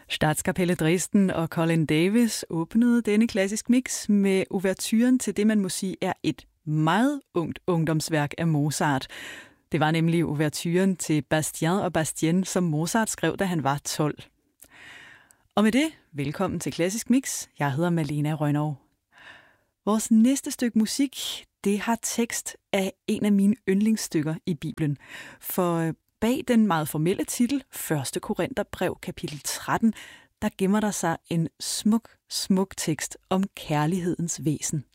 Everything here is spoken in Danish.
Statskapellet Dresden og Colin Davis åbnede denne klassisk mix med ouverturen til det, man må sige er et meget ungt ungdomsværk af Mozart. Det var nemlig ouverturen til Bastien og Bastienne, som Mozart skrev, da han var 12. Og med det, velkommen til Klassisk Mix. Jeg hedder Malena Rønnow. Vores næste stykke musik, det har tekst af en af mine yndlingsstykker i Bibelen. For bag den meget formelle titel, 1. Korintherbrev, kapitel 13, der gemmer der sig en smuk tekst om kærlighedens væsen.